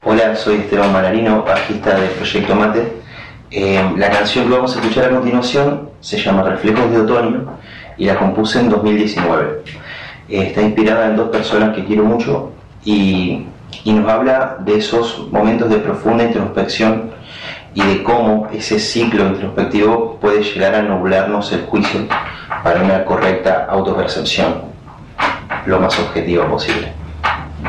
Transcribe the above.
Hola, soy Esteban Manarino, bajista del Proyecto Mate. La canción que vamos a escuchar a continuación se llama Reflejos de Otoño y la compuse en 2019. Está inspirada en dos personas que quiero mucho y nos habla de esos momentos de profunda introspección y de cómo ese ciclo introspectivo puede llegar a nublarnos el juicio para una correcta autopercepción lo más objetiva posible.